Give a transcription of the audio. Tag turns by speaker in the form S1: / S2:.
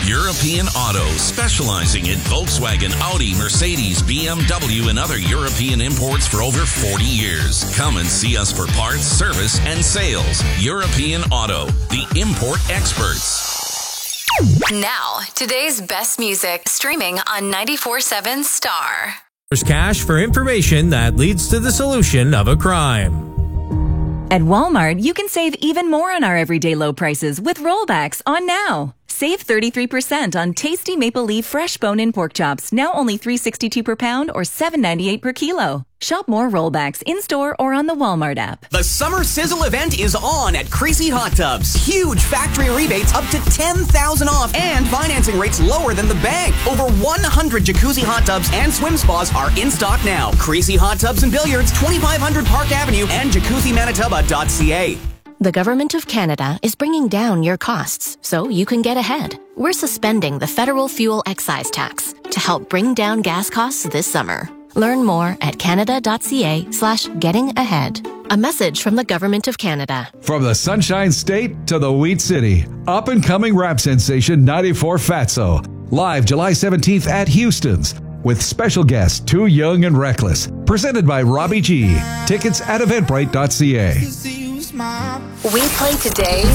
S1: European Auto, specializing in Volkswagen, Audi, Mercedes, BMW, and other European imports for over 40 years. Come and see us for parts, service, and sales. European Auto, the import experts.
S2: Now, today's best music, streaming on 94.7 Star.
S3: There's cash for information that leads to the solution of a crime.
S4: At Walmart, you can save even more on our everyday low prices with rollbacks on now. Save 33% on tasty Maple Leaf fresh bone-in pork chops, now only $3.62 per pound or $7.98 per kilo. Shop more rollbacks in-store or on the Walmart app.
S5: The Summer Sizzle event is on at Creasy Hot Tubs. Huge factory rebates up to $10,000 off and financing rates lower than the bank. Over 100 jacuzzi hot tubs and swim spas are in stock now. Creasy Hot Tubs and Billiards, 2500 Park Avenue and jacuzzimanitoba.ca.
S6: The Government of Canada is bringing down your costs so you can get ahead. We're suspending the federal fuel excise tax to help bring down gas costs this summer. Learn more at canada.ca/getting-ahead. A message from the Government of Canada.
S7: From the Sunshine State to the Wheat City, up-and-coming rap sensation 94 Fatso. Live July 17th at Houston's with special guest Too Young and Reckless. Presented by Robbie G. Tickets at eventbrite.ca.
S2: We play today's